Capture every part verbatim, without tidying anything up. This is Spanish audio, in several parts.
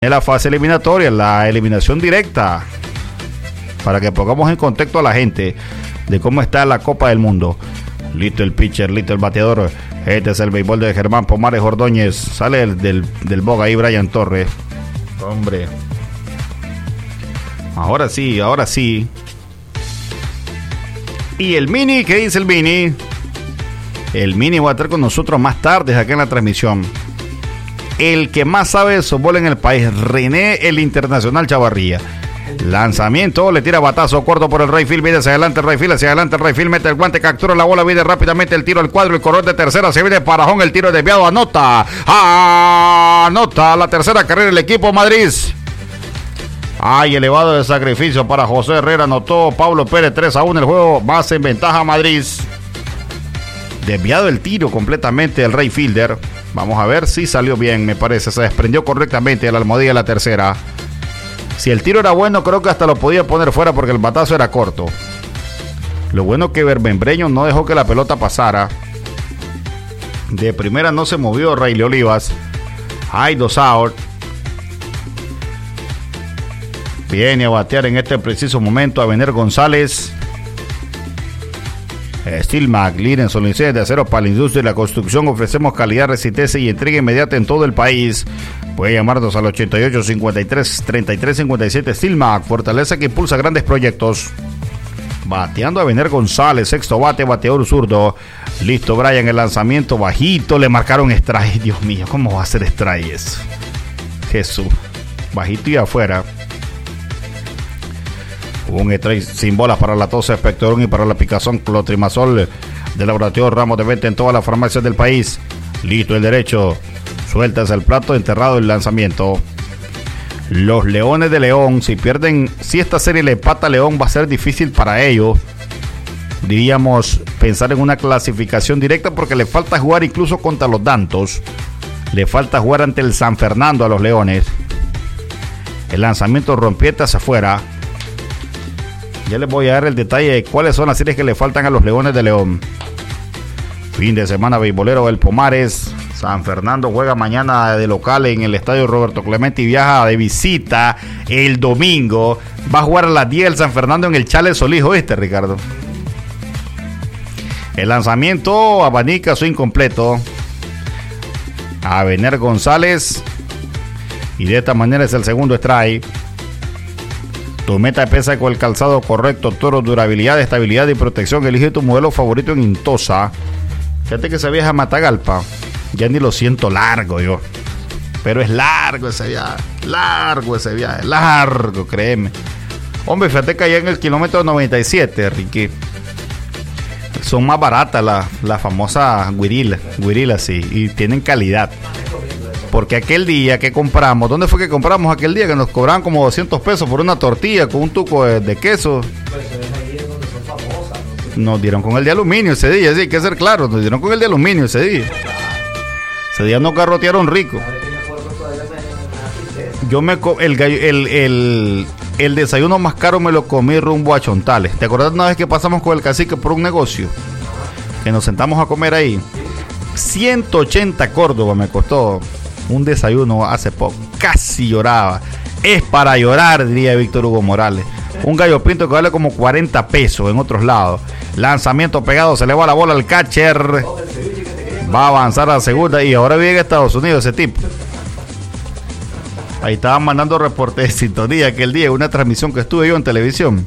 en la fase eliminatoria, la eliminación directa, para que pongamos en contexto a la gente de cómo está la Copa del Mundo. Listo el pitcher, listo el bateador. Este es el béisbol de Germán Pomares Ordóñez. Sale el, del, del boga ahí Brian Torres. Hombre. Ahora sí, ahora sí. Y el Mini, ¿qué dice el Mini? El Mini va a estar con nosotros más tarde acá en la transmisión. El que más sabe de softball en el país, René el Internacional Chavarría. Lanzamiento, le tira batazo corto por el right field, viene hacia adelante el right field, hacia adelante el right field, mete el guante, captura la bola, viene rápidamente el tiro al cuadro, el corredor de tercera, se viene parajón, el tiro desviado, anota, anota la tercera carrera del equipo Madrid. Ay, elevado de sacrificio para José Herrera, anotó Pablo Pérez, tres a uno, el juego más en ventaja Madrid. Desviado el tiro completamente del right fielder. Vamos a ver si salió bien, me parece. Se desprendió correctamente de la almohadilla de la tercera. Si el tiro era bueno, creo que hasta lo podía poner fuera porque el batazo era corto. Lo bueno que Berbembreño no dejó que la pelota pasara. De primera no se movió Rayleigh Olivas. Hay dos out. Viene a batear en este preciso momento Abener González. Steel McLaren, soluciones de acero para la industria y la construcción. Ofrecemos calidad, resistencia y entrega inmediata en todo el país. Puede llamarnos al ochenta y ocho, cincuenta y tres, treinta y tres, cincuenta y siete. Steel Mac, fortaleza que impulsa grandes proyectos. Bateando a Abener González, sexto bate, bateador zurdo. Listo Brian, el lanzamiento bajito, le marcaron strike. Dios mío, ¿cómo va a ser strike eso? Jesús, bajito y afuera. Un strike sin bolas para la tos Spectorón y para la picazón Clotrimazol del laboratorio Ramos de venta en todas las farmacias del país. Listo el derecho, sueltas el plato, enterrado el lanzamiento. Los Leones de León, si pierden, si esta serie le empata a León, va a ser difícil para ellos, diríamos, pensar en una clasificación directa, porque le falta jugar incluso contra los Dantos, le falta jugar ante el San Fernando a los Leones. El lanzamiento rompietas afuera. Ya les voy a dar el detalle de cuáles son las series que le faltan a los Leones de León. Fin de semana beisbolero del Pomares. San Fernando juega mañana de local en el estadio Roberto Clemente y viaja de visita el domingo. Va a jugar a las diez el San Fernando en el Chale Solís, ¿oíste, Ricardo? El lanzamiento, abanicazo incompleto. Abener González. Y de esta manera es el segundo strike. Tu meta pesa con el calzado correcto, Toro, durabilidad, estabilidad y protección. Elige tu modelo favorito en Intosa. Fíjate que esa vieja Matagalpa, ya ni lo siento largo yo. Pero es largo ese viaje, largo ese viaje, largo, créeme. Hombre, fíjate que allá en el kilómetro noventa y siete, Ricky, son más baratas las la famosas Guirila, Guirila, sí, y tienen calidad. Porque aquel día que compramos, ¿dónde fue que compramos aquel día? Que nos cobraban como doscientos pesos por una tortilla con un tuco de, de queso. Nos dieron con el de aluminio ese día, sí, hay que ser claro, nos dieron con el de aluminio ese día. Ese día nos garrotearon rico. Yo me co- el, gallo, el, el, el desayuno más caro me lo comí rumbo a Chontales. ¿Te acuerdas una vez que pasamos con el cacique por un negocio? Que nos sentamos a comer ahí. ciento ochenta Córdoba me costó un desayuno hace poco. Casi lloraba. Es para llorar, diría Víctor Hugo Morales. Un gallo pinto que vale como cuarenta pesos en otros lados. Lanzamiento pegado, se le va la bola al catcher. Va a avanzar a la segunda y ahora viene a Estados Unidos ese tipo. Ahí estaban mandando reportes de sintonía aquel día, una transmisión que estuve yo en televisión.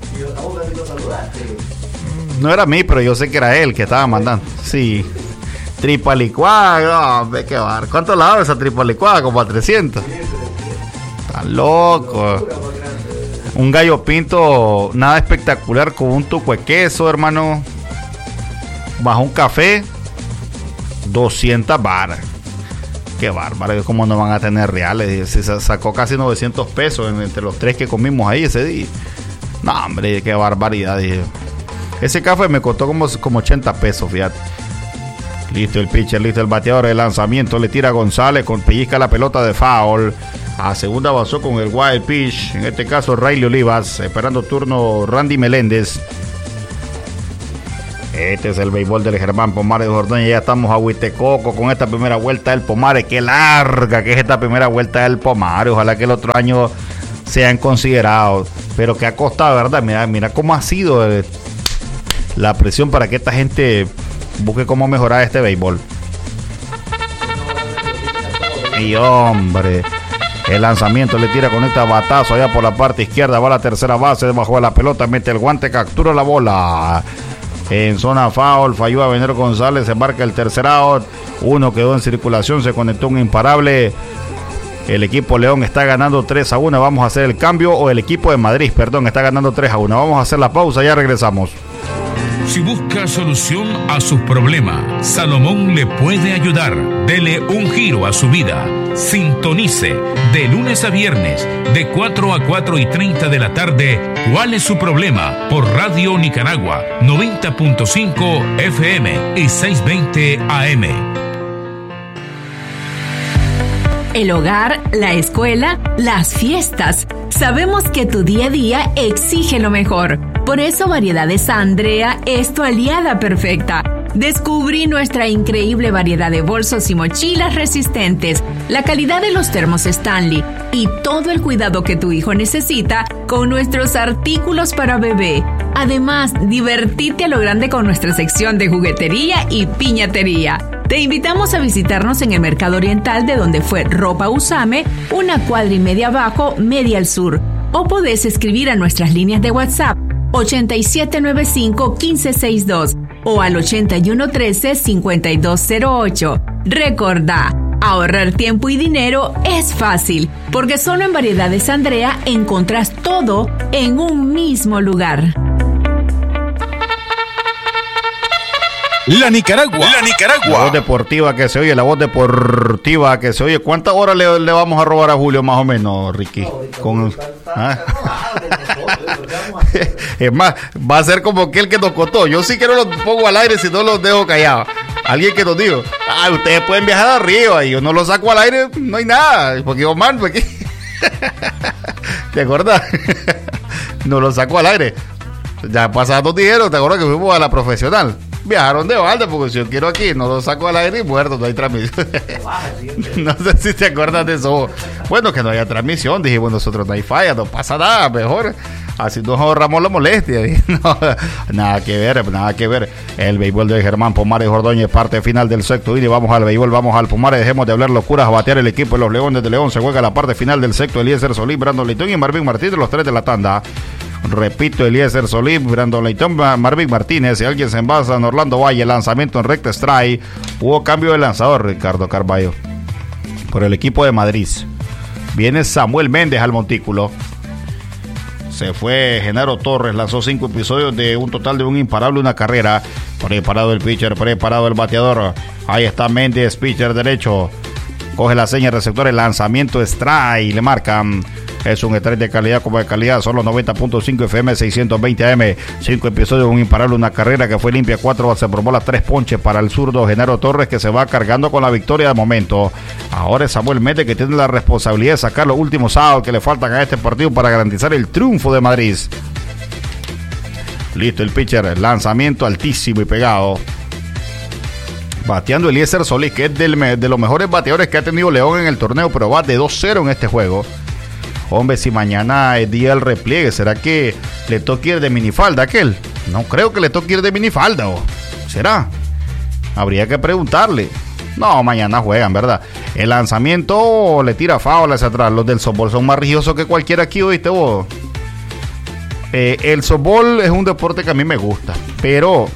No era a mí, pero yo sé que era él que estaba mandando. Sí. Tripa licuada, no, ve qué bar. ¿Cuánto la daba esa tripa licuada? Como a trescientos. Tan loco. Un gallo pinto, nada espectacular, con un tuco de queso, hermano. Bajo un café, doscientas varas. Qué bárbaro, ¿cómo no van a tener reales? Se sacó casi novecientos pesos entre los tres que comimos ahí ese día. No, hombre, qué barbaridad, dije. Ese café me costó como, como ochenta pesos, fíjate. Listo el pitcher, listo el bateador, el lanzamiento, le tira a González, con pellizca la pelota de foul. A segunda avanzó con el wild pitch, en este caso Rayleigh Olivas, esperando turno Randy Meléndez. Este es el béisbol del Germán Pomares de Ordóñez. Ya estamos a Huitecoco con esta primera vuelta del Pomares. Qué larga que es esta primera vuelta del Pomares. Ojalá que el otro año sean considerados. Pero que ha costado, ¿verdad? Mira, mira cómo ha sido el, la presión para que esta gente busque cómo mejorar este béisbol. Y hombre, el lanzamiento le tira con este batazo allá por la parte izquierda. Va a la tercera base, debajo de la pelota, mete el guante, captura la bola. En zona foul, falló a Venero González, se marca el tercer out. Uno quedó en circulación, se conectó un imparable. El equipo León está ganando tres a uno. Vamos a hacer el cambio, o el equipo de Madrid, perdón, está ganando tres a uno. Vamos a hacer la pausa, ya regresamos. Si busca solución a sus problemas, Salomón le puede ayudar. Dele un giro a su vida. Sintonice de lunes a viernes de cuatro a cuatro y treinta de la tarde. ¿Cuál es su problema? Por Radio Nicaragua noventa punto cinco F M y seiscientos veinte A M. El hogar, la escuela, las fiestas. Sabemos que tu día a día exige lo mejor. Por eso Variedades Andrea es tu aliada perfecta. Descubrí nuestra increíble variedad de bolsos y mochilas resistentes, la calidad de los termos Stanley y todo el cuidado que tu hijo necesita con nuestros artículos para bebé. Además, divertirte a lo grande con nuestra sección de juguetería y piñatería. Te invitamos a visitarnos en el Mercado Oriental, de donde fue Ropa Usame, una cuadra y media abajo, media al sur. O podés escribir a nuestras líneas de WhatsApp ochenta y siete noventa y cinco, quince sesenta y dos o al ochenta y uno trece, cincuenta y dos cero ocho. Recordá, ahorrar tiempo y dinero es fácil, porque solo en Variedades Andrea encontrás todo en un mismo lugar. La Nicaragua, la Nicaragua. La voz deportiva que se oye, la voz deportiva que se oye. ¿Cuántas horas le, le vamos a robar a Julio más o menos, Ricky? Con, ¿ah? Es más, va a ser como aquel que nos costó. Yo sí que no los pongo al aire, si no los dejo callados. Alguien que nos dijo, ah, ustedes pueden viajar arriba, y yo no los saco al aire, no hay nada, porque Omar, porque... ¿Te acuerdas? No los saco al aire. Ya pasados dijeron, ¿te acuerdas que fuimos a la profesional? Viajaron de balde, porque si yo quiero aquí, no lo saco al aire y muerto, no hay transmisión. No sé si te acuerdas de eso. Bueno, que no haya transmisión, dijimos nosotros, no hay falla, no pasa nada, mejor. Así nos ahorramos la molestia. No, nada que ver, nada que ver. El béisbol de Germán Pomares Ordóñez, parte final del sexto inning. Vamos al béisbol, vamos al Pomares, dejemos de hablar locuras, a batear el equipo de los Leones de León. Se juega la parte final del sexto. Eliezer Solís, Brandon Leitón y Marvin Martínez, los tres de la tanda. Repito, Eliezer Solís, Brandon Leitón, Marvin Martínez. Si alguien se envasa en Orlando Valle, lanzamiento en recta strike. Hubo cambio de lanzador, Ricardo Carballo, por el equipo de Madrid. Viene Samuel Méndez al montículo. Se fue Genaro Torres, lanzó cinco episodios de un total de un imparable, una carrera. Preparado el pitcher, preparado el bateador. Ahí está Méndez, pitcher derecho. Coge la seña receptor, el lanzamiento strike, le marcan. Es un strike de calidad como de calidad, solo noventa punto cinco F M, seiscientos veinte A M. Cinco episodios, un imparable, una carrera que fue limpia, cuatro se probó las tres ponches para el zurdo Genaro Torres, que se va cargando con la victoria de momento. Ahora es Samuel Méndez, que tiene la responsabilidad de sacar los últimos outs que le faltan a este partido para garantizar el triunfo de Madrid. Listo el pitcher, lanzamiento altísimo y pegado. Bateando Eliezer Solís, que es del, de los mejores bateadores que ha tenido León en el torneo, pero va de dos cero en este juego. Hombre, si mañana es día del repliegue, ¿será que le toca ir de minifalda a aquel? No creo que le toque ir de minifalda, ¿o será? Habría que preguntarle. No, mañana juegan, ¿verdad? El lanzamiento le tira foul hacia atrás. Los del softball son más rígidos que cualquiera aquí, ¿oíste vos? Eh, el softball es un deporte que a mí me gusta, pero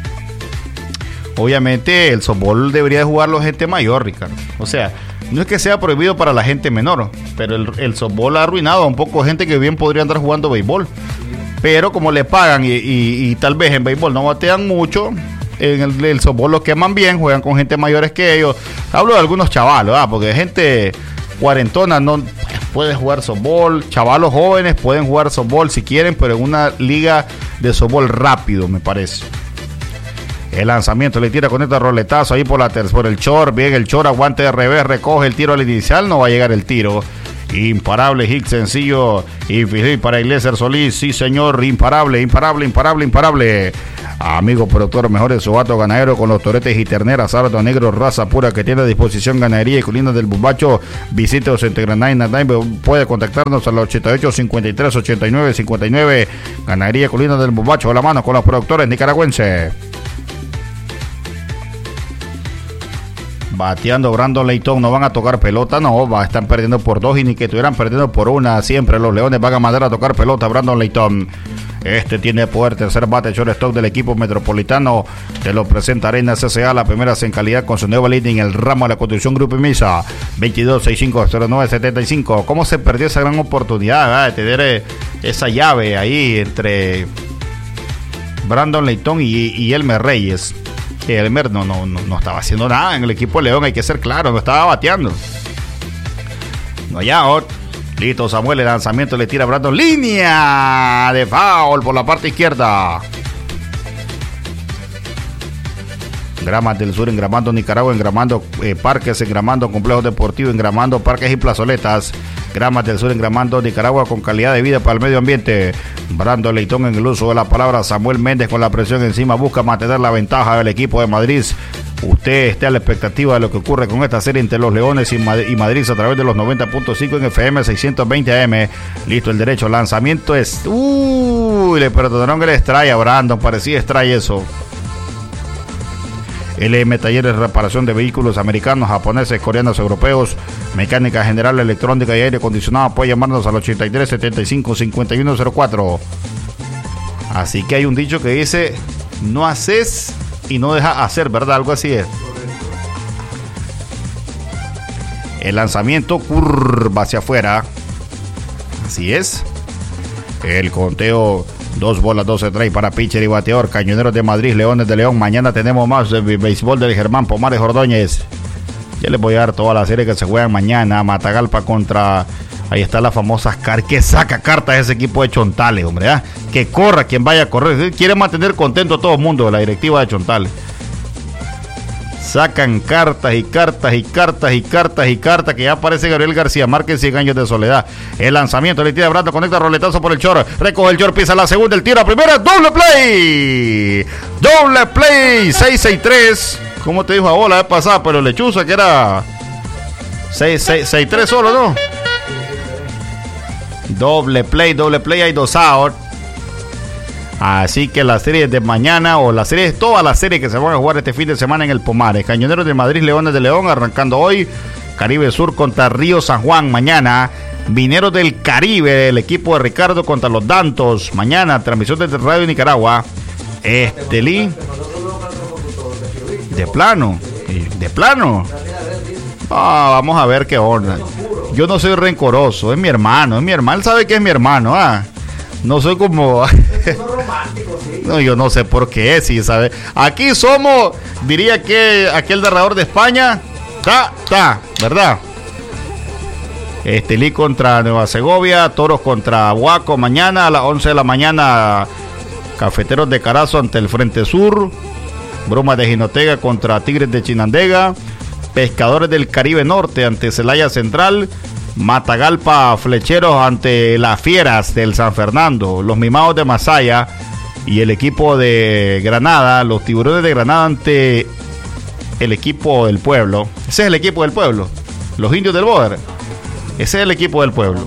obviamente el softball debería de jugarlo gente mayor, Ricardo. O sea, no es que sea prohibido para la gente menor, pero el, el softball ha arruinado a un poco de gente que bien podría andar jugando béisbol. Pero como le pagan y, y, y tal vez en béisbol no batean mucho, en el, el softball lo queman bien, juegan con gente mayores que ellos. Hablo de algunos chavalos, ¿ah? Porque gente cuarentona no puede jugar softball. Chavalos jóvenes pueden jugar softball si quieren, pero en una liga de softball rápido, me parece. El lanzamiento le tira con este roletazo ahí por, la ter- por el short. Bien el short, aguante de revés, recoge el tiro al inicial. No va a llegar el tiro. Imparable hit sencillo y para Eliezer Solís. Sí, señor, imparable, imparable, imparable, imparable. Amigo productor, mejores sobato ganadero con los toretes y terneras, sardo negro, raza pura que tiene a disposición ganadería y colinas del Bubacho. Visítenos en Tegranay, Natay, puede contactarnos al ochenta y ocho, cincuenta y tres, ochenta y nueve, cincuenta y nueve. Ganadería Colinas del Bubacho, a la mano con los productores nicaragüenses. Bateando Brandon Layton, no van a tocar pelota, no, va, están perdiendo por dos y ni que estuvieran perdiendo por una, siempre los Leones van a mandar a tocar pelota. Brandon Layton, este tiene poder, tercer bate, shortstop del equipo metropolitano, te lo presenta Arena C C A, la primera en calidad con su nueva línea en el ramo de la construcción Grupo Misa, veintidós, sesenta y cinco, cero nueve, setenta y cinco. ¿Cómo se perdió esa gran oportunidad, ¿verdad? De tener eh, esa llave ahí entre Brandon Layton y, y Elmer Reyes? Que Elmer no, no, no, no estaba haciendo nada en el equipo de León, hay que ser claro, no estaba bateando. No hay out. Listo, Samuel, el lanzamiento le tira a Brandon. Línea de foul por la parte izquierda. Gramas del Sur, engramando Nicaragua, engramando eh, parques, engramando complejos deportivos, engramando parques y plazoletas. Gramas del Sur, engramando Nicaragua con calidad de vida para el medio ambiente. Brandon Layton en el uso de la palabra. Samuel Méndez con la presión encima busca mantener la ventaja del equipo de Madrid. Usted esté a la expectativa de lo que ocurre con esta serie entre los Leones y Madrid a través de los noventa punto cinco en F M, seiscientos veinte A M. Listo el derecho, lanzamiento es... Uy, le perdonaron el strike a Brandon, parecía strike eso. L M Talleres, reparación de vehículos americanos, japoneses, coreanos, europeos, mecánica general, electrónica y aire acondicionado. Puede llamarnos al ochenta y tres, setenta y cinco, cincuenta y uno cero cuatro. Así que hay un dicho que dice: no haces y no dejas hacer, ¿verdad? Algo así es. El lanzamiento curva hacia afuera. Así es. El conteo: dos bolas, doce strikes para pitcher y bateador. Cañoneros de Madrid, Leones de León. Mañana tenemos más de béisbol del Germán Pomares Ordóñez. Ya les voy a dar toda la serie que se juegan mañana. Matagalpa contra... Ahí está la famosa car que saca cartas ese equipo de Chontales, hombre. ¿eh? Que corra quien vaya a correr. Quiere mantener contento a todo el mundo, la directiva de Chontales. Sacan cartas y cartas y cartas y cartas y cartas, que ya aparece Gabriel García Márquez, cien años de soledad. El lanzamiento le tira Brando, conecta roletazo por el short, recoge el short, pisa la segunda, el tiro a primera, doble play, doble play, seis seis tres. ¿Cómo te dijo a vos la vez pasada? Pero Lechuza que era seis seis tres solo, ¿no? Doble play, doble play, hay dos out. Así que las series de mañana, o las series, todas las series que se van a jugar este fin de semana en el Pomares. Cañoneros de Madrid, Leones de León, arrancando hoy. Caribe Sur contra Río San Juan mañana. Mineros del Caribe, el equipo de Ricardo contra los Dantos. Mañana, transmisión desde Radio Nicaragua. Estelí. De plano. De plano. Ah, vamos a ver qué onda. Yo no soy rencoroso, es mi hermano. Es mi hermano, él sabe que es mi hermano. Ah. No soy como... No, yo no sé por qué, sí, ¿sabe? Aquí somos, diría que aquel narrador de España, ta, ta, ¿verdad? Estelí contra Nueva Segovia, Toros contra Huaco mañana a las once de la mañana, Cafeteros de Carazo ante el Frente Sur, Bromas de Jinotega contra Tigres de Chinandega, Pescadores del Caribe Norte ante Celaya Central, Matagalpa Flecheros ante las Fieras del San Fernando, los Mimados de Masaya y el equipo de Granada, los Tiburones de Granada ante el equipo del pueblo. Ese es el equipo del pueblo, los Indios del Boer. Ese es el equipo del pueblo.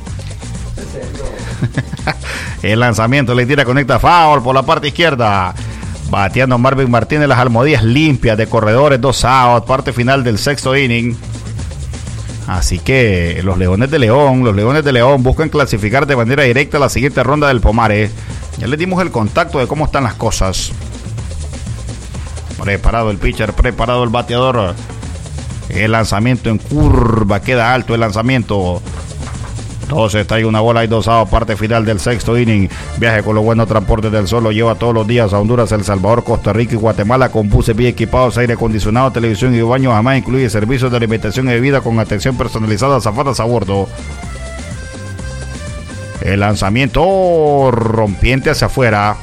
El lanzamiento le tira, conecta foul por la parte izquierda. Bateando Marvin Martínez, las almohadillas limpias de corredores, dos outs, parte final del sexto inning. Así que los Leones de León, los Leones de León buscan clasificar de manera directa a la siguiente ronda del Pomares. Ya les dimos el contacto de cómo están las cosas. Preparado el pitcher, preparado el bateador. El lanzamiento en curva, queda alto el lanzamiento. Entonces trae una bola y dos outs, parte final del sexto inning. Viaje con los buenos transportes del sol, lo lleva todos los días a Honduras, El Salvador, Costa Rica y Guatemala con buses bien equipados, aire acondicionado, televisión y baños. Además incluye servicios de alimentación y bebida con atención personalizada, azafatas a bordo. El lanzamiento oh, rompiente hacia afuera.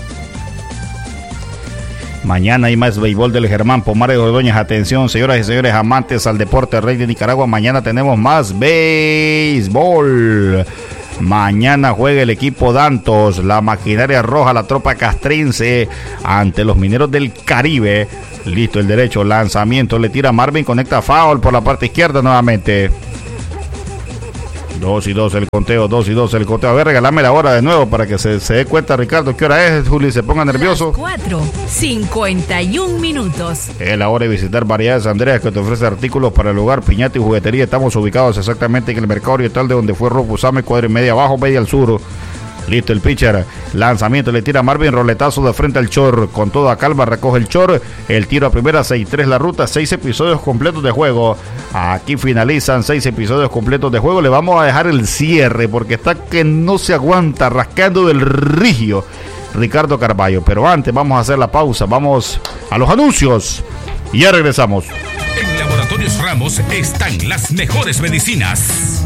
Mañana hay más béisbol del Germán Pomares Ordóñez. Atención, señoras y señores amantes al deporte rey de Nicaragua. Mañana tenemos más béisbol. Mañana juega el equipo Dantos, la maquinaria roja, la tropa castrense ante los Mineros del Caribe. Listo el derecho, lanzamiento, le tira Marvin, conecta foul por la parte izquierda nuevamente. Dos y dos el conteo, dos y dos el conteo. A ver, regálame la hora de nuevo para que se, se dé cuenta, Ricardo, qué hora es, Juli, se ponga nervioso. Las cuatro, cincuenta y un minutos. Es la hora de visitar Variedades Andreas, que te ofrece artículos para el hogar, piñata y juguetería. Estamos ubicados exactamente en el mercado oriental de donde fue Rufo Usame, cuadra y media abajo, media al sur. Listo el pitcher, lanzamiento, le tira Marvin, roletazo de frente al short, con toda calma recoge el short, el tiro a primera, seis tres la ruta, seis episodios completos de juego. Aquí finalizan seis episodios completos de juego. Le vamos a dejar el cierre porque está que no se aguanta, rascando del rigio Ricardo Carballo. Pero antes vamos a hacer la pausa, vamos a los anuncios y ya regresamos. En Laboratorios Ramos están las mejores medicinas.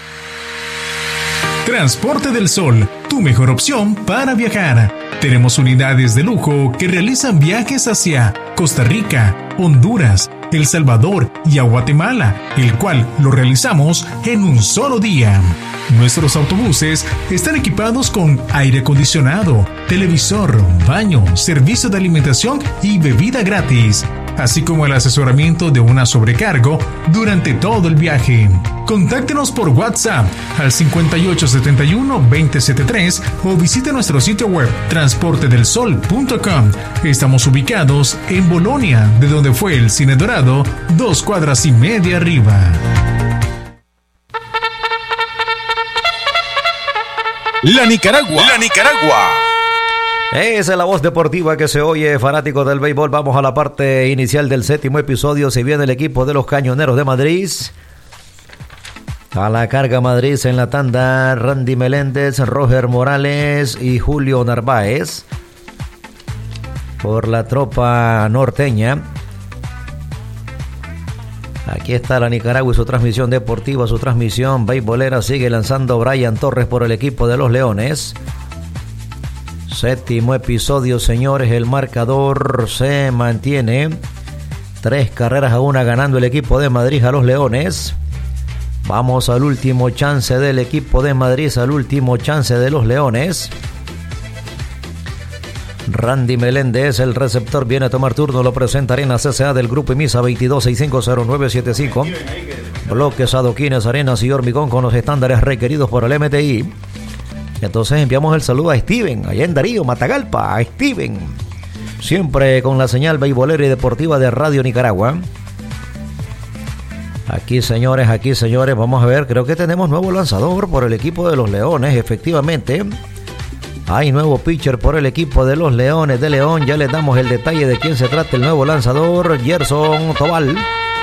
Transporte del Sol, tu mejor opción para viajar. Tenemos unidades de lujo que realizan viajes hacia Costa Rica, Honduras, El Salvador y a Guatemala, el cual lo realizamos en un solo día. Nuestros autobuses están equipados con aire acondicionado, televisor, baño, servicio de alimentación y bebida gratis, así como el asesoramiento de una sobrecargo durante todo el viaje. Contáctenos por WhatsApp al cincuenta y ocho setenta y uno veinte setenta y tres o visite nuestro sitio web transporte del sol punto com. Estamos ubicados en Bolonia, de donde fue el Cine Dorado, dos cuadras y media arriba. La Nicaragua. La Nicaragua. Esa es la voz deportiva que se oye, fanático del béisbol. Vamos a la parte inicial del séptimo episodio. Se viene el equipo de los Cañoneros de Madrid. A la carga Madrid en la tanda, Randy Meléndez, Roger Morales y Julio Narváez. Por la tropa norteña. Aquí está la Nicaragua y su transmisión deportiva, su transmisión beisbolera. Sigue lanzando Brian Torres por el equipo de los Leones. Séptimo episodio, señores. El marcador se mantiene. Tres carreras a una ganando el equipo de Madrid a los Leones. Vamos al último chance del equipo de Madrid, al último chance de los Leones. Randy Meléndez, el receptor, viene a tomar turno. Lo presenta Arena C C A del Grupo IMISA veintidós sesenta y cinco cero nueve setenta y cinco. Bloques, adoquines, arenas y hormigón con los estándares requeridos por el M T I. Entonces enviamos el saludo a Steven, allá en Darío, Matagalpa, a Steven. Siempre con la señal beisbolera y deportiva de Radio Nicaragua. Aquí, señores, aquí, señores, vamos a ver, creo que tenemos nuevo lanzador por el equipo de los Leones, efectivamente. Hay nuevo pitcher por el equipo de los Leones de León. Ya les damos el detalle de quién se trata el nuevo lanzador, Gerson Tobal.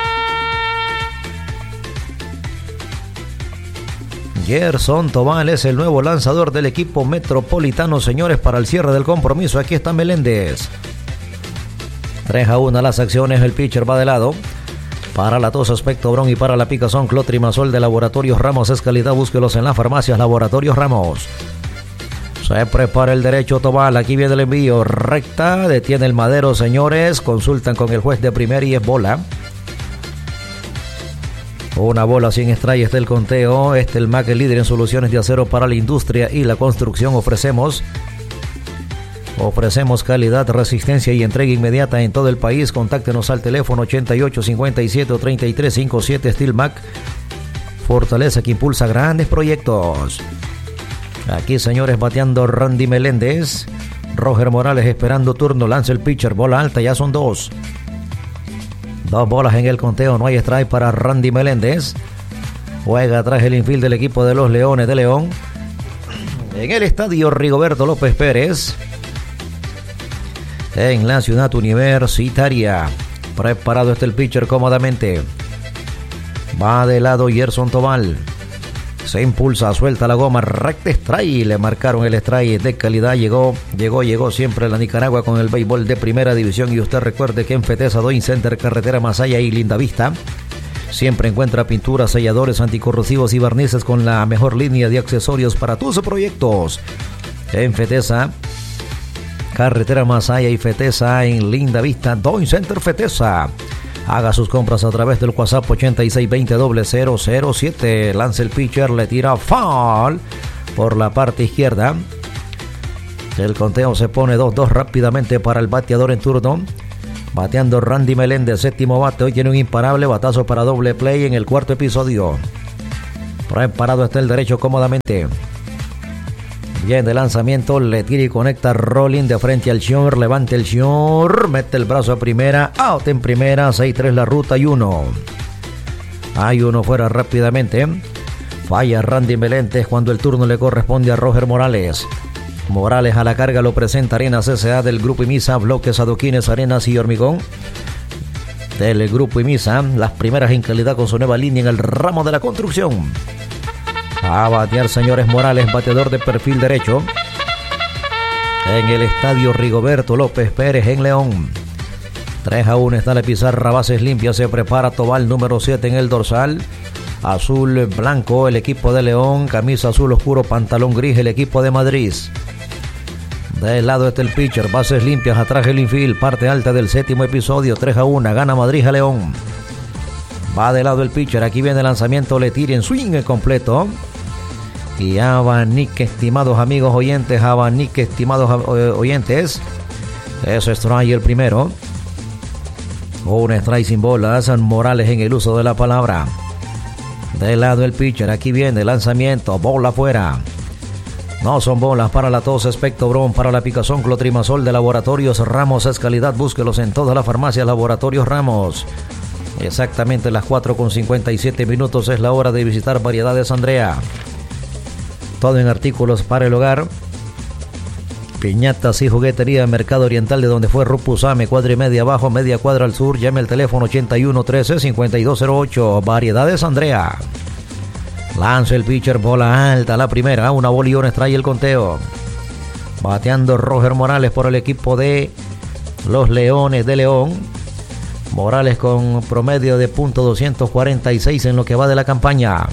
Gerson Tobal es el nuevo lanzador del equipo metropolitano, señores, para el cierre del compromiso. Aquí está Meléndez. tres a uno las acciones, el pitcher va de lado. Para la tos, aspecto bron y para la picazón, Clotrimazol de Laboratorios Ramos es calidad. Búsquelos en las farmacias Laboratorios Ramos. Se prepara el derecho Tobal. Aquí viene el envío. Recta. Detiene el madero, señores. Consultan con el juez de primera y es bola. Una bola sin strike está el conteo. Este el M A C, el líder en soluciones de acero para la industria y la construcción. Ofrecemos Ofrecemos calidad, resistencia y entrega inmediata en todo el país. Contáctenos al teléfono ochenta y ocho cincuenta y siete treinta y tres cincuenta y siete. Steel M A C, fortaleza que impulsa grandes proyectos. Aquí, señores, bateando Randy Meléndez. Roger Morales esperando turno. Lanza el pitcher, bola alta, ya son dos. Dos bolas en el conteo, no hay strike para Randy Meléndez. Juega atrás el infield del equipo de los Leones de León. En el estadio Rigoberto López Pérez, en la ciudad universitaria. Preparado está el pitcher cómodamente. Va de lado Gerson Tobal. Se impulsa, suelta la goma, recta strike. Le marcaron el strike de calidad. Llegó, llegó, llegó siempre la Nicaragua con el béisbol de primera división. Y usted recuerde que en Fetesa Doing Center, carretera Masaya y Lindavista, siempre encuentra pinturas, selladores, anticorrosivos y barnices con la mejor línea de accesorios para tus proyectos. En Fetesa, carretera Masaya y Fetesa, en Lindavista, Doing Center Fetesa. Haga sus compras a través del WhatsApp ochenta y seis veinte cero cero cero siete. Lanza el pitcher, le tira foul. por la parte izquierda. El conteo se pone dos dos rápidamente para el bateador en turno. Bateando Randy Meléndez, séptimo bate. Hoy tiene un imparable, batazo para doble play en el cuarto episodio. Preparado está el derecho cómodamente. Bien de lanzamiento, le tira y conecta Rolling de frente al short, levanta el short, mete el brazo a primera, out en primera, seis tres la ruta y uno. Hay uno fuera rápidamente. Falla Randy Meléndez cuando el turno le corresponde a Roger Morales. Morales a la carga lo presenta Arenas S A del Grupo Imisa, bloques, adoquines, arenas y hormigón. Del Grupo Imisa, las primeras en calidad con su nueva línea en el ramo de la construcción. A batear, señores, Morales, bateador de perfil derecho. En el estadio Rigoberto López Pérez en León. tres a uno está la pizarra, bases limpias, se prepara Tobal número siete en el dorsal. Azul blanco el equipo de León, camisa azul oscuro, pantalón gris el equipo de Madrid. Del lado está el pitcher, bases limpias, atrás el infield, parte alta del séptimo episodio, tres a uno, gana Madrid a León. Va de lado el pitcher, aquí viene el lanzamiento, le tira en swing completo. Y abanique, estimados amigos oyentes, abanique, estimados oyentes. Eso es strike el primero. Un strike sin bolas, Morales en el uso de la palabra. De lado el pitcher, aquí viene el lanzamiento, bola afuera. No son bolas para la tos, Expectobron, para la picazón, Clotrimazol de Laboratorios Ramos es calidad, búsquelos en todas las farmacias Laboratorios Ramos. Exactamente las cuatro con cincuenta y siete minutos es la hora de visitar Variedades Andrea. Todo en artículos para el hogar. Piñatas y juguetería, Mercado Oriental de donde fue Rupusame, cuadra y media abajo, media cuadra al sur. Llame al teléfono ochenta y uno trece cincuenta y dos cero ocho. Variedades Andrea. Lanza el pitcher, bola alta, la primera, una bola y un strike el conteo. Bateando Roger Morales por el equipo de los Leones de León. Morales con promedio de punto doscientos cuarenta y seis en lo que va de la campaña.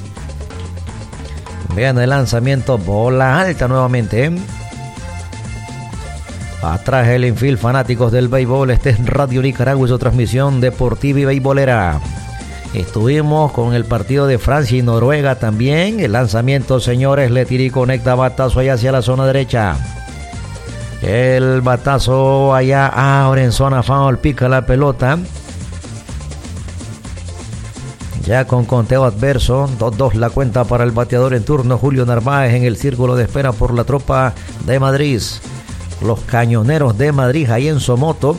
Vean el lanzamiento, bola alta nuevamente. Atrás el infield, fanáticos del béisbol. Este es Radio Nicaragua y su transmisión deportiva y beisbolera. Estuvimos con el partido de Francia y Noruega también. El lanzamiento, señores, le tira y conecta, batazo allá hacia la zona derecha. El batazo allá ahora en zona foul, pica la pelota. Ya con conteo adverso, dos dos la cuenta para el bateador en turno, Julio Narváez en el círculo de espera por la tropa de Madrid. Los Cañoneros de Madrid ahí en Somoto.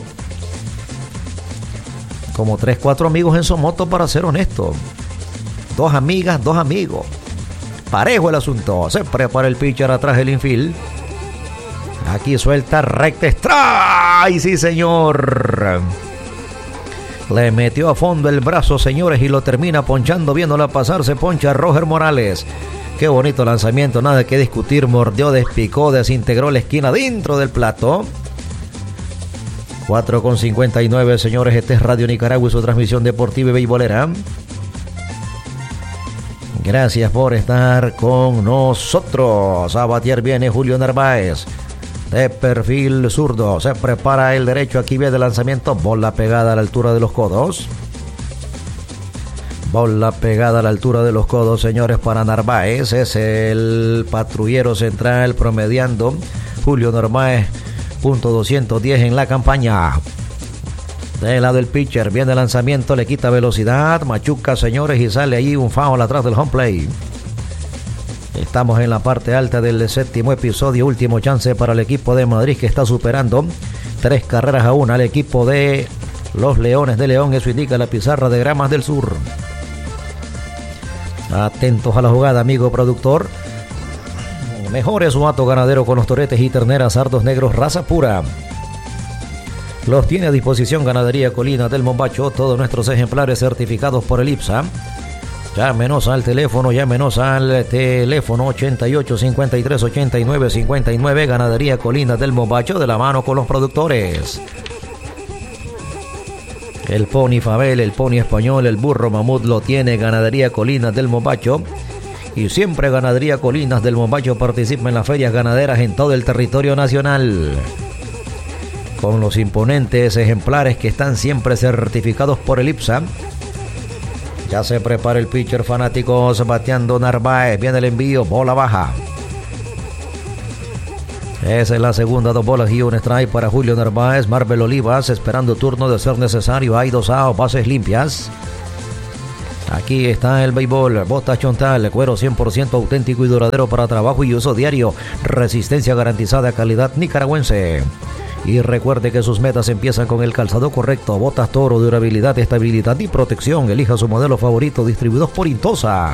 Como tres, cuatro amigos en Somoto, para ser honesto. Dos amigas, dos amigos. Parejo el asunto. Se prepara el pitcher atrás del infield. Aquí suelta recta strike. Sí, señor. Le metió a fondo el brazo, señores, y lo termina ponchando, viéndola pasar, se poncha Roger Morales. Qué bonito lanzamiento, nada que discutir, mordió, despicó, desintegró la esquina dentro del plato. cuatro con cincuenta y nueve, señores, este es Radio Nicaragua y su transmisión deportiva y beisbolera. Gracias por estar con nosotros. A batear viene Julio Narváez. De perfil zurdo, se prepara el derecho, aquí viene el lanzamiento, bola pegada a la altura de los codos. Bola pegada a la altura de los codos, señores, para Narváez. Es el patrullero central promediando. Julio Narváez, punto doscientos diez en la campaña. Del lado del pitcher, viene el lanzamiento, le quita velocidad, machuca, señores, y sale ahí un foul atrás del home plate. Estamos en la parte alta del séptimo episodio, último chance para el equipo de Madrid, que está superando tres carreras a una al equipo de los Leones de León. Eso indica la pizarra de Gramas del Sur. Atentos a la jugada, amigo productor. Mejore su hato ganadero con los toretes y terneras sardos negros raza pura. Los tiene a disposición Ganadería Colinas del Mombacho, todos nuestros ejemplares certificados por el I P S A. Llámenos al teléfono, llámenos al teléfono ochenta y ocho, cincuenta y tres, ochenta y nueve, cincuenta y nueve, Ganadería Colinas del Mombacho, de la mano con los productores. El pony Fabel, el pony español, el burro mamut lo tiene Ganadería Colinas del Mombacho. Y siempre Ganadería Colinas del Mombacho participa en las ferias ganaderas en todo el territorio nacional. Con los imponentes ejemplares que están siempre certificados por el I P S A. Ya se prepara el pitcher, fanáticos, bateando Narváez. Viene el envío, bola baja. Esa es la segunda, dos bolas y un strike para Julio Narváez. Marvel Olivas esperando turno de ser necesario. Hay dos outs, bases limpias. Aquí está el béisbol. Bota Chontal, cuero cien por ciento auténtico y duradero para trabajo y uso diario. Resistencia garantizada, calidad nicaragüense. Y recuerde que sus metas empiezan con el calzado correcto. Botas Toro, durabilidad, estabilidad y protección. Elija su modelo favorito, distribuidos por Intosa.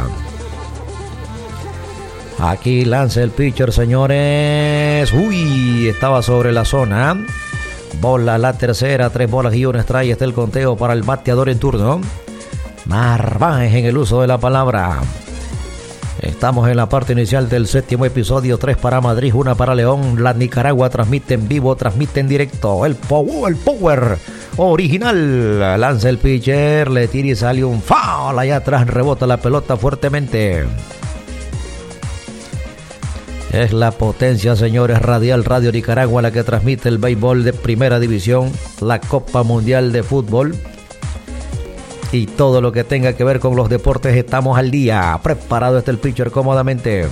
Aquí lanza el pitcher, señores. Uy, estaba sobre la zona. Bola la tercera, tres bolas y un strike. Está el conteo para el bateador en turno. Narváez en el uso de la palabra. Estamos en la parte inicial del séptimo episodio. Tres para Madrid, una para León. La Nicaragua transmite en vivo, transmite en directo. El power, el power original. Lanza el pitcher, le tira y sale un foul. Allá atrás rebota la pelota fuertemente. Es la potencia, señores, Radial Radio Nicaragua la que transmite el béisbol de primera división, la Copa Mundial de Fútbol y todo lo que tenga que ver con los deportes. Estamos al día. Preparado está el pitcher cómodamente.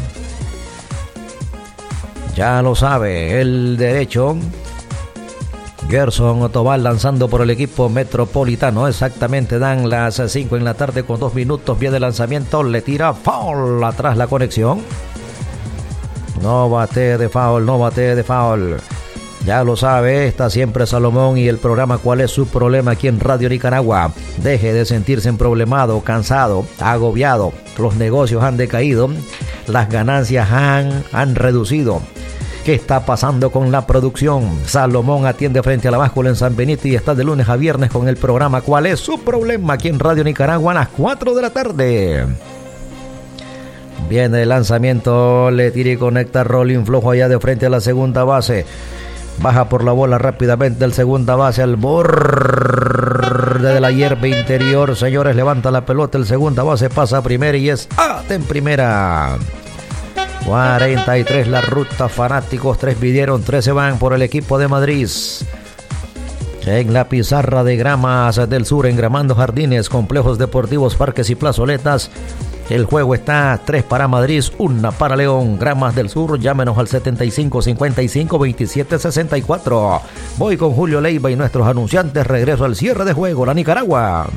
Ya lo sabe, el derecho. Gerson Tobal lanzando por el equipo metropolitano. Exactamente, dan las cinco en la tarde con dos minutos. Viene el lanzamiento, le tira foul. Atrás la conexión. No bate de foul, no bate de foul. Ya lo sabe, está siempre Salomón y el programa ¿Cuál es su problema? Aquí en Radio Nicaragua. Deje de sentirse problemado, cansado, agobiado. Los negocios han decaído, las ganancias han, han reducido. ¿Qué está pasando con la producción? Salomón atiende frente a la báscula en San Benito y está de lunes a viernes con el programa ¿Cuál es su problema? Aquí en Radio Nicaragua a las cuatro de la tarde. Viene el lanzamiento, le tira y conecta rolling flojo allá de frente a la segunda base. Baja por la bola rápidamente el segunda base al borde de la hierba interior. Señores, levanta la pelota, el segunda base pasa a primera y es out en primera. cuarenta y tres la ruta, fanáticos, tres pidieron, tres se van por el equipo de Madrid. En la pizarra de Gramas del Sur, engramando jardines, complejos deportivos, parques y plazoletas. El juego está tres para Madrid, una para León. Gramas del Sur, llámenos al setenta y cinco cincuenta y cinco veintisiete sesenta y cuatro. Voy con Julio Leiva y nuestros anunciantes. Regreso al cierre de juego, la Nicaragua.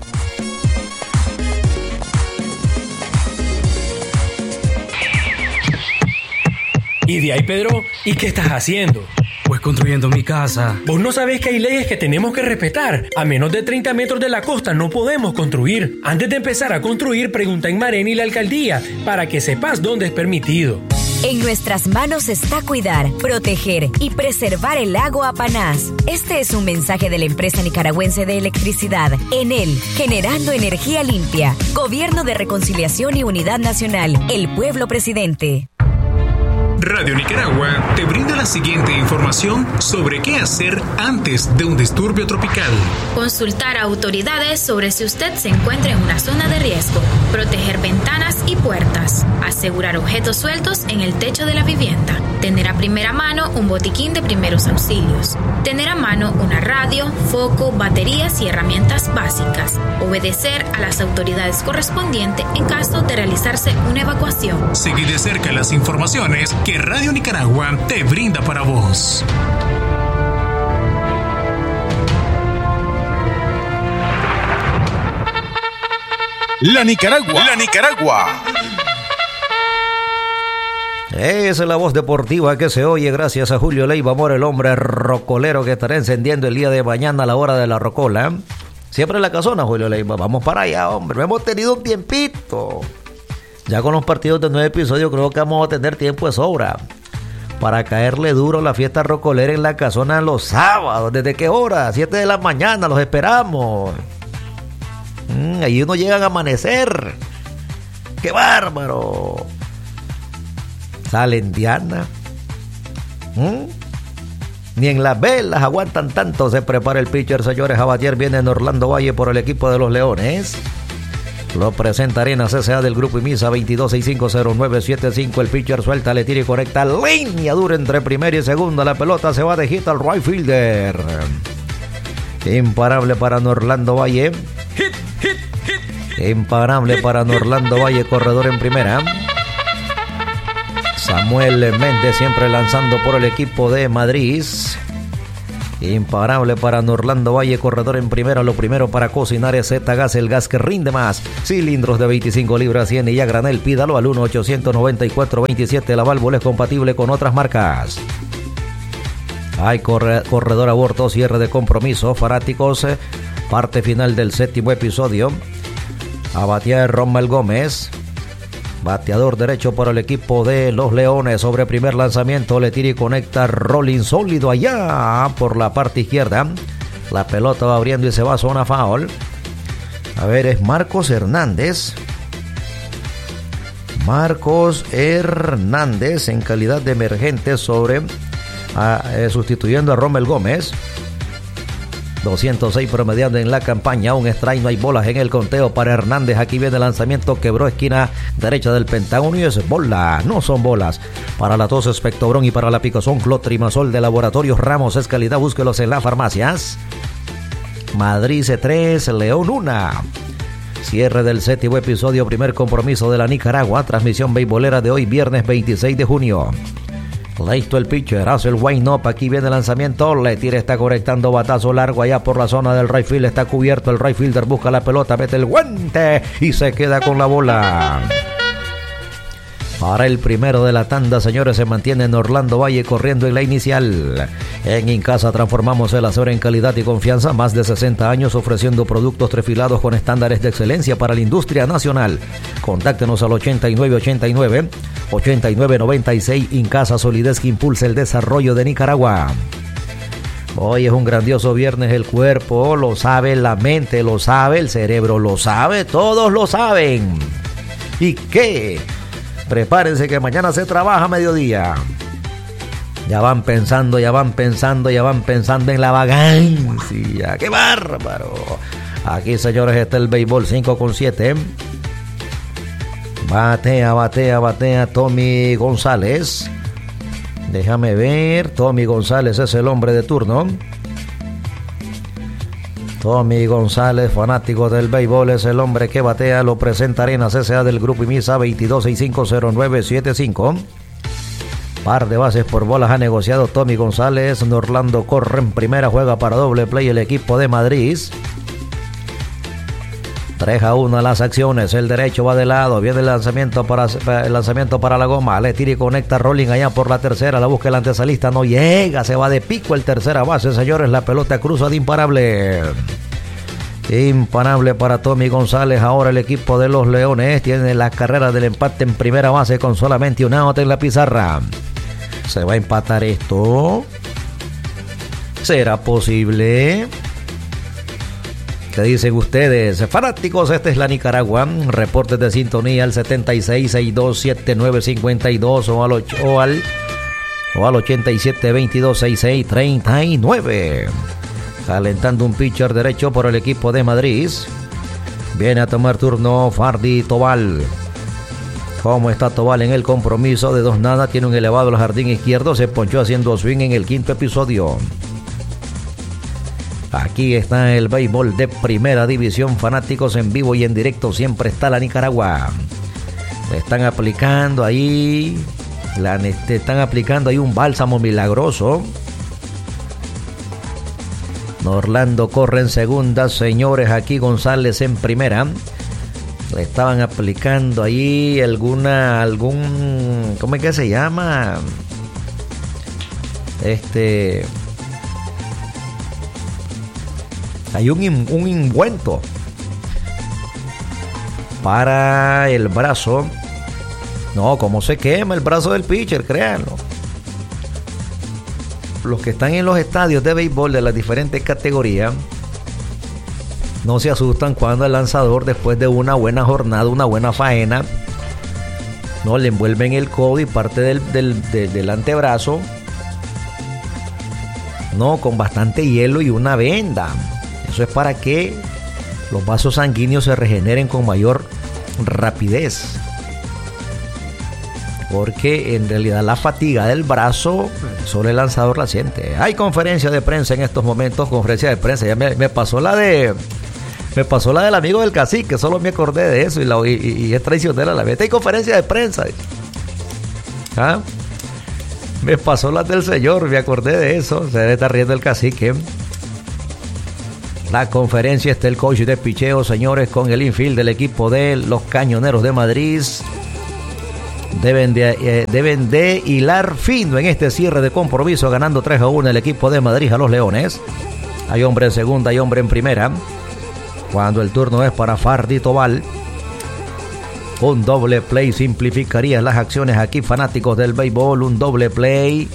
¿Y de ahí, Pedro? ¿Y qué estás haciendo? Pues construyendo mi casa. ¿Vos no sabés que hay leyes que tenemos que respetar? A menos de treinta metros de la costa no podemos construir. Antes de empezar a construir, pregunta en Mareni y la alcaldía para que sepas dónde es permitido. En nuestras manos está cuidar, proteger y preservar el lago Apanás. Este es un mensaje de la empresa nicaragüense de electricidad, Enel, generando energía limpia. Gobierno de Reconciliación y Unidad Nacional, el pueblo presidente. Radio Nicaragua te brinda la siguiente información sobre qué hacer antes de un disturbio tropical. Consultar a autoridades sobre si usted se encuentra en una zona de riesgo. Proteger ventanas y puertas. Asegurar objetos sueltos en el techo de la vivienda. Tener a primera mano un botiquín de primeros auxilios. Tener a mano una radio, foco, baterías y herramientas básicas. Obedecer a las autoridades correspondientes en caso de realizarse una evacuación. Seguí de cerca las informaciones que Radio Nicaragua te brinda para vos. La Nicaragua. La Nicaragua. Esa es la voz deportiva que se oye gracias a Julio Leiva Amor, el hombre rocolero que estará encendiendo el día de mañana a la hora de la rocola. Siempre en la casona, Julio Leiva. Vamos para allá, hombre. Hemos tenido un tiempito. Ya con los partidos de nueve episodios creo que vamos a tener tiempo de sobra para caerle duro a la fiesta rocolera en la casona los sábados. ¿Desde qué hora? siete de la mañana, los esperamos. Mm, ahí uno llega a amanecer. ¡Qué bárbaro! Salen Diana. ¿Mm? Ni en las velas aguantan tanto. Se prepara el pitcher, señores. Abatier viene en Orlando Valle por el equipo de los Leones. Lo presenta Arena C C A del Grupo Imisa. Veintidós sesenta y cinco cero nueve setenta y cinco. El pitcher suelta, le tira y conecta. Línea dura entre primera y segunda. La pelota se va de hit al right fielder. Imparable para Orlando Valle. Hit, hit, hit, hit. Imparable para Orlando Valle. Corredor en primera. Samuel Méndez siempre lanzando por el equipo de Madrid. Imparable para Norlando Valle, corredor en primera. Lo primero para cocinar es Z-Gas, el gas que rinde más. Cilindros de veinticinco libras, cien y ya granel. Pídalo al uno ochocientos noventa y cuatro veintisiete. La válvula es compatible con otras marcas. Hay corre, corredor a bordo, cierre de compromiso. Fanáticos, parte final del séptimo episodio. A batear Rommel Gómez. Bateador derecho por el equipo de los Leones. Sobre primer lanzamiento le tira y conecta rolling sólido allá por la parte izquierda. La pelota va abriendo y se va a zona foul. A ver, es Marcos Hernández. Marcos Hernández en calidad de emergente sobre a, eh, sustituyendo a Rommel Gómez. doscientos seis promediando en la campaña. Un strike, no hay bolas en el conteo para Hernández. Aquí viene el lanzamiento, quebró esquina derecha del pentágono y es bola. No son bolas. Para la tos Spectobron y para la picazón Clotrimazol de Laboratorios Ramos es calidad. Búsquelos en las farmacias. Madrid tres, León uno. Cierre del séptimo episodio, primer compromiso de la Nicaragua. Transmisión beisbolera de hoy, viernes veintiséis de junio. Listo el pitcher, hace el wind up, aquí viene el lanzamiento, le tira, está conectando batazo largo allá por la zona del right field, está cubierto, el right fielder busca la pelota, mete el guante y se queda con la bola. Para el primero de la tanda, señores, se mantiene en Orlando Valle corriendo en la inicial. En Incasa transformamos el acero en calidad y confianza. Más de sesenta años ofreciendo productos trefilados con estándares de excelencia para la industria nacional. Contáctenos al ochenta y nueve ochenta y nueve, ochenta y nueve noventa y seis. Incasa, solidez que impulsa el desarrollo de Nicaragua. Hoy es un grandioso viernes, el cuerpo lo sabe, la mente lo sabe, el cerebro lo sabe, todos lo saben. ¿Y qué? Prepárense que mañana se trabaja a mediodía. Ya van pensando, ya van pensando, ya van pensando en la vagancia. ¡Qué bárbaro! Aquí, señores, está el béisbol cinco con siete. Batea, batea, batea Tommy González. Déjame ver. Tommy González es el hombre de turno. Tommy González, fanático del béisbol, es el hombre que batea. Lo presenta Arenas S A del Grupo IMISA, veintidós sesenta y cinco cero nueve setenta y cinco. Par de bases por bolas ha negociado Tommy González. Norlando corre en primera, juega para doble play el equipo de Madrid. tres a uno las acciones. El derecho va de lado. Viene el lanzamiento para el lanzamiento para la goma. Le tira y conecta rolling allá por la tercera. La busca el antesalista. No llega. Se va de pico el tercera base, señores. La pelota cruza de imparable. Imparable para Tommy González. Ahora el equipo de los Leones tiene la carrera del empate en primera base con solamente un out en la pizarra. ¿Se va a empatar esto? ¿Será posible? ¿Qué dicen ustedes? Fanáticos, esta es la Nicaragua. Reportes de sintonía al setenta y seis, sesenta y dos, setenta y nueve, cincuenta y dos o al, ocho, o al, o al ochenta y siete, veintidós, sesenta y seis, treinta y nueve. Calentando un pitcher derecho por el equipo de Madrid. Viene a tomar turno Fardi Tobal. ¿Cómo está Tobal en el compromiso? De dos nada, tiene un elevado al jardín izquierdo. Se ponchó haciendo swing en el quinto episodio. Aquí está el béisbol de primera división, fanáticos, en vivo y en directo. Siempre está la Nicaragua. Le están aplicando ahí, la, están aplicando ahí un bálsamo milagroso. Norlando corre en segunda, señores. Aquí González en primera. Le estaban aplicando ahí alguna, algún, ¿cómo es que se llama? Este... Hay un, un ungüento para el brazo. No, como se quema el brazo del pitcher, créanlo. Los que están en los estadios de béisbol de las diferentes categorías no se asustan cuando el lanzador, después de una buena jornada, una buena faena, no le envuelven el codo y parte del, del, del, del antebrazo, no, con bastante hielo y una venda. Eso es para que los vasos sanguíneos se regeneren con mayor rapidez. Porque en realidad la fatiga del brazo solo el lanzador la siente. Hay conferencia de prensa en estos momentos, conferencia de prensa. Ya me, me pasó la de me pasó la del amigo del cacique, solo me acordé de eso y, la, y, y es traicionera la vez. Hay conferencia de prensa. ¿Ah? Me pasó las del señor, me acordé de eso. Se debe estar riendo el cacique. La conferencia está el coach de picheo, señores, con el infield del equipo de los Cañoneros de Madrid. Deben de, eh, deben de hilar fino en este cierre de compromiso, ganando tres a uno el equipo de Madrid a los Leones. Hay hombre en segunda y hombre en primera. Cuando el turno es para Fardi Tobal. Un doble play simplificaría las acciones aquí, fanáticos del béisbol. Un doble play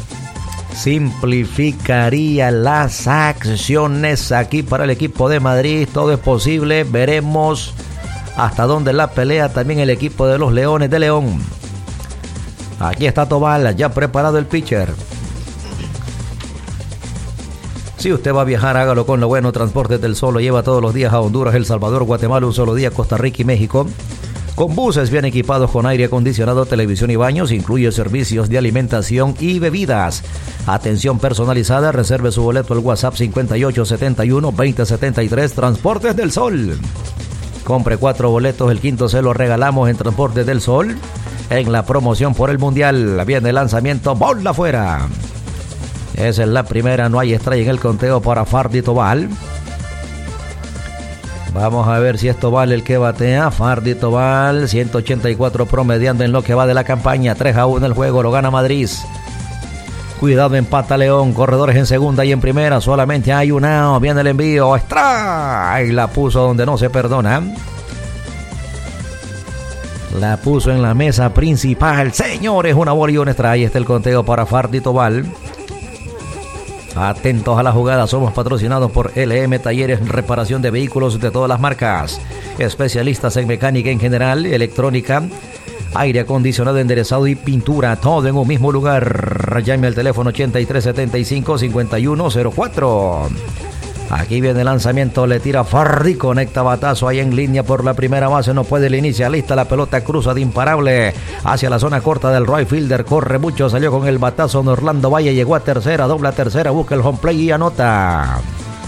simplificaría las acciones aquí para el equipo de Madrid. Todo es posible. Veremos hasta dónde la pelea también el equipo de los Leones de León. Aquí está Tobal, ya preparado el pitcher. Si usted va a viajar, hágalo con lo bueno. Transportes del Sol lo lleva todos los días a Honduras, El Salvador, Guatemala, un solo día, Costa Rica y México. Con buses bien equipados con aire acondicionado, televisión y baños, incluye servicios de alimentación y bebidas. Atención personalizada, reserve su boleto al WhatsApp cincuenta y ocho setenta y uno veinte setenta y tres, Transportes del Sol. Compre cuatro boletos, el quinto se lo regalamos en Transportes del Sol. En la promoción por el Mundial, viene el lanzamiento, bola afuera. Esa es la primera, no hay estrella en el conteo para Fardi Tobal. Vamos a ver si esto vale el que batea. Fardi Tobal, ciento ochenta y cuatro promediando en lo que va de la campaña. tres a uno el juego, lo gana Madrid. Cuidado, empata León. Corredores en segunda y en primera. Solamente hay un out. Viene el envío. Strike. La puso donde no se perdona. La puso en la mesa principal. Señores, una bola y un strike. Ahí está el conteo para Fardi Tobal. Atentos a la jugada, somos patrocinados por L M Talleres, reparación de vehículos de todas las marcas. Especialistas en mecánica en general, electrónica, aire acondicionado, enderezado y pintura, todo en un mismo lugar. Llame al teléfono ochenta y tres setenta y cinco cincuenta y uno cero cuatro. Aquí viene el lanzamiento, le tira Fardi, conecta batazo ahí en línea por la primera base, no puede el inicialista, la pelota cruza de imparable hacia la zona corta del right fielder, corre mucho, salió con el batazo en Orlando Valle, llegó a tercera, dobla tercera, busca el home play y anota.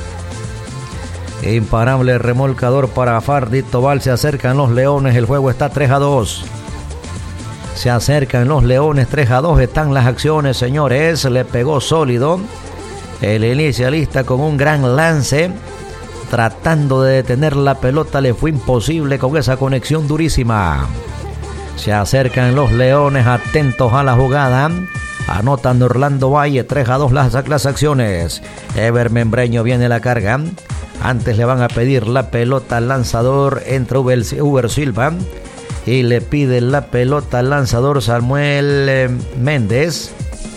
Imparable remolcador para Fardi Tobal, se acercan los Leones, el juego está tres a dos. Se acercan los Leones, tres a dos están las acciones, señores, le pegó sólido. El inicialista con un gran lance, tratando de detener la pelota, le fue imposible con esa conexión durísima. Se acercan los Leones, atentos a la jugada. Anotan Orlando Valle, tres a dos las, las acciones. Ever Membreño viene la carga. Antes le van a pedir la pelota al lanzador, entra Uber, Uber Silva y le pide la pelota al lanzador Samuel eh, Méndez.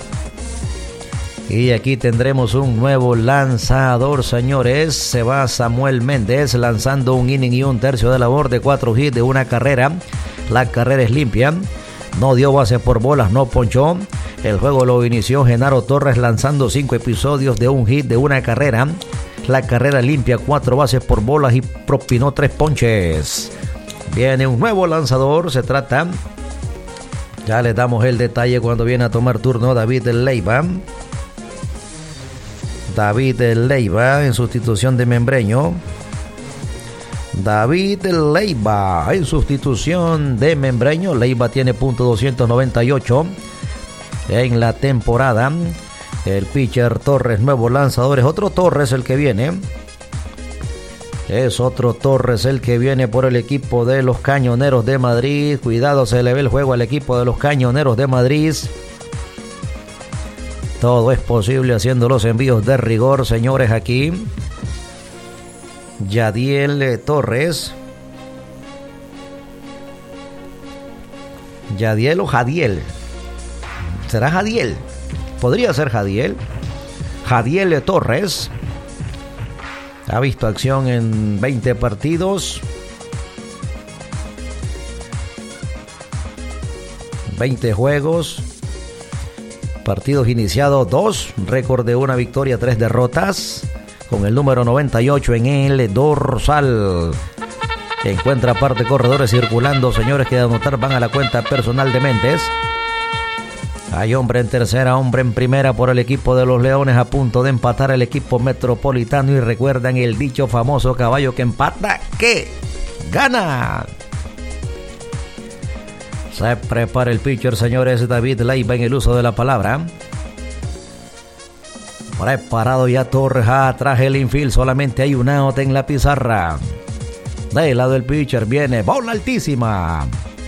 Y aquí tendremos un nuevo lanzador, señores. Se va Samuel Méndez lanzando un inning y un tercio de labor de cuatro hits de una carrera. La carrera es limpia. No dio base por bolas, no ponchó. El juego lo inició Genaro Torres lanzando cinco episodios de un hit de una carrera. La carrera limpia, cuatro bases por bolas y propinó tres ponches. Viene un nuevo lanzador, se trata. Ya les damos el detalle cuando viene a tomar turno David Leiva. David Leiva en sustitución de Membreño. David Leiva en sustitución de Membreño. Leiva tiene punto doscientos noventa y ocho en la temporada. El pitcher Torres, nuevo lanzador. Es otro Torres el que viene. Es otro Torres el que viene por el equipo de los Cañoneros de Madrid. Cuidado, se le ve el juego al equipo de los Cañoneros de Madrid. Todo es posible haciendo los envíos de rigor, señores, aquí. Yadiel Torres. Yadiel o Jadiel. ¿Será Jadiel? Podría ser Jadiel. Jadiel Torres. Ha visto acción en veinte partidos. veinte juegos. Partidos iniciados dos, récord de una victoria, tres derrotas, con el número noventa y ocho en el dorsal. Encuentra parte corredores circulando, señores, que de anotar van a la cuenta personal de Méndez. Hay hombre en tercera, hombre en primera por el equipo de los Leones, a punto de empatar el equipo metropolitano. Y recuerdan el dicho famoso: caballo que empata, ¿qué? ¡Gana! Se prepara el pitcher, señores. David Leiva en el uso de la palabra. Preparado ya Torres atrás el infield. Solamente hay un out en la pizarra. Del lado del pitcher viene bola altísima.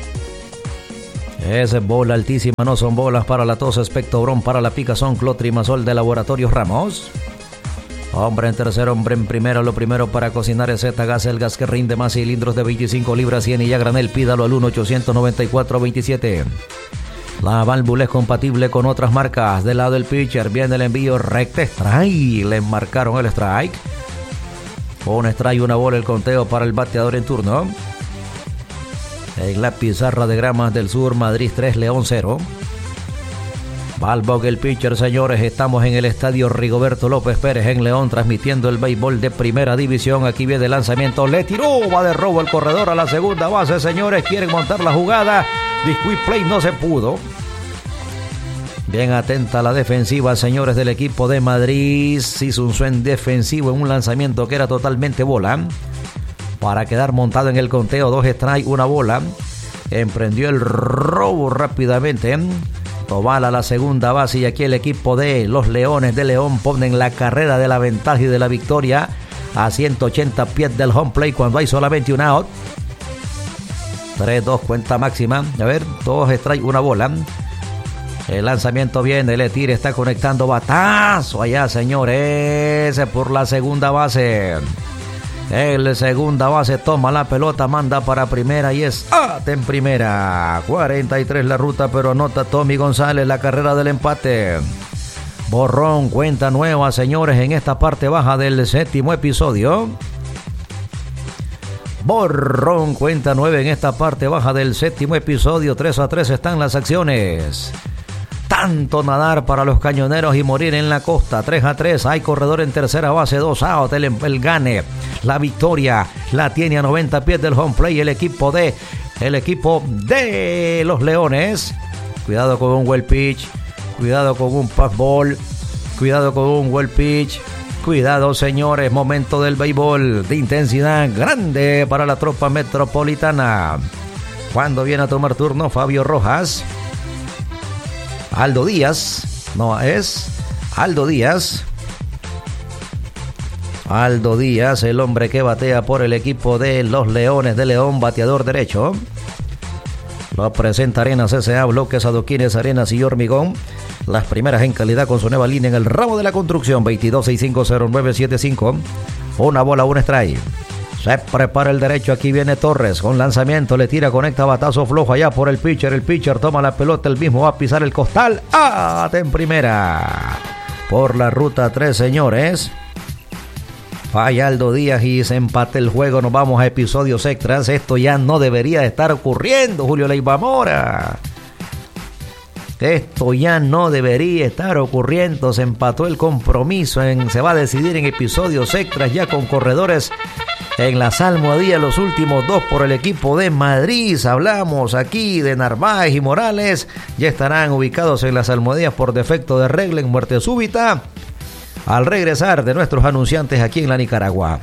Esa bola altísima, no son bolas para la tos, espectobrón para la picazón, clotrimazol de Laboratorios Ramos. Hombre en tercero, hombre en primero. Lo primero para cocinar es Z-Gas, el gas que rinde más, cilindros de veinticinco libras, cien y ya granel. Pídalo al uno ochocientos noventa y cuatro veintisiete. La válvula es compatible con otras marcas. Del lado del pitcher viene el envío recta strike. Le marcaron el strike. Un strike, una bola, el conteo para el bateador en turno. En la pizarra de Gramas del Sur, Madrid tres, León cero. Balbog el pitcher, señores. Estamos en el estadio Rigoberto López Pérez en León, transmitiendo el béisbol de primera división. Aquí viene el lanzamiento, le tiró, va de robo el corredor a la segunda base, señores. Quieren montar la jugada. Disquick play, no se pudo. Bien atenta la defensiva, señores, del equipo de Madrid. Hizo un swing defensivo en un lanzamiento que era totalmente bola, para quedar montado en el conteo. Dos strikes, una bola. Emprendió el robo rápidamente. Tomal a la segunda base, y aquí el equipo de los Leones de León ponen la carrera de la ventaja y de la victoria a ciento ochenta pies del home plate cuando hay solamente un out. tres dos, cuenta máxima. A ver, dos strikes, una bola. El lanzamiento viene, le tira, está conectando batazo allá, señores, por la segunda base. El segunda base toma la pelota, manda para primera y es out en primera. cuarenta y tres la ruta, pero anota Tommy González la carrera del empate. Borrón, cuenta nueva, señores, en esta parte baja del séptimo episodio. Borrón, cuenta nueve en esta parte baja del séptimo episodio. tres a tres están las acciones. Tanto nadar para los cañoneros y morir en la costa. tres a tres, hay corredor en tercera base, dos out. El, el gane, la victoria la tiene a noventa pies del home play el equipo de el equipo de los Leones. Cuidado con un well pitch, cuidado con un fastball, cuidado con un well pitch. Cuidado, señores, momento del béisbol de intensidad grande para la tropa metropolitana. Cuando viene a tomar turno Fabio Rojas. Aldo Díaz, no es Aldo Díaz. Aldo Díaz, el hombre que batea por el equipo de los Leones de León, bateador derecho. Lo presenta Arenas S A, bloques, adoquines, arenas y hormigón. Las primeras en calidad con su nueva línea en el ramo de la construcción. Veintidós sesenta y cinco cero nueve setenta y cinco. Una bola, un strike. Se prepara el derecho, aquí viene Torres con lanzamiento, le tira, conecta, batazo flojo allá por el pitcher. El pitcher toma la pelota, el mismo va a pisar el costal. ¡Ah! En primera. Por la ruta tres, señores. Falla Aldo Díaz y se empata el juego. Nos vamos a episodios extras. Esto ya no debería estar ocurriendo, Julio Leiva Mora. Esto ya no debería estar ocurriendo. Se empató el compromiso. En, se va a decidir en episodios extras ya con corredores en las almohadillas, los últimos dos por el equipo de Madrid. Hablamos aquí de Narváez y Morales. Ya estarán ubicados en las almohadillas por defecto de regla en muerte súbita, al regresar de nuestros anunciantes aquí en la Nicaragua.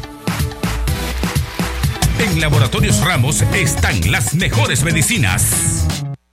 En Laboratorios Ramos están las mejores medicinas.